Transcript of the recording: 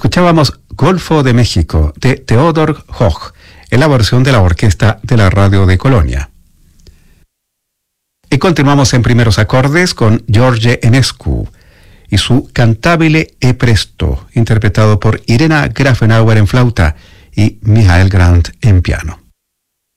Escuchábamos Golfo de México de Theodor Hoch en la versión de la orquesta de la radio de Colonia. Y continuamos en primeros acordes con George Enescu y su Cantabile e Presto, interpretado por Irena Grafenauer en flauta y Michael Grant en piano.